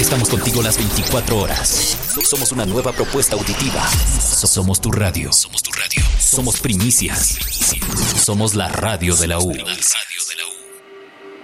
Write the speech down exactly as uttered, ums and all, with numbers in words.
Estamos contigo las veinticuatro horas. Somos una nueva propuesta auditiva. Somos tu radio. Somos tu radio. Somos primicias. Somos la radio de la U.